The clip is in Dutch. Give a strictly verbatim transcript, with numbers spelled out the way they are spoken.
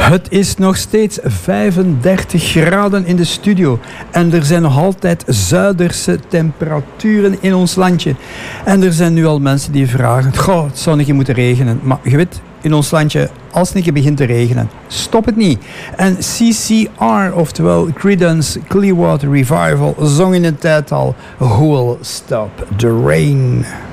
Het is nog steeds vijfendertig graden in de studio. En er zijn nog altijd zuiderse temperaturen in ons landje. En er zijn nu al mensen die vragen... Goh, het zou een keer moeten regenen. Maar je weet, in ons landje, als het een keer begint te regenen, stop het niet. En C C R, oftewel Creedence Clearwater Revival, zong in de tijd al... Who'll Stop the Rain?